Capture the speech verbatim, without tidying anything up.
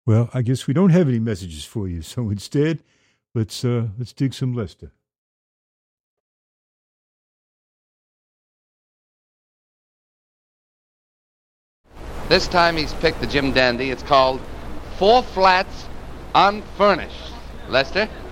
Well, I guess we don't have any messages for you, so instead, let's uh, let's dig some Lester. This time he's picked the Jim Dandy. It's called Four Flats Unfurnished. Lester?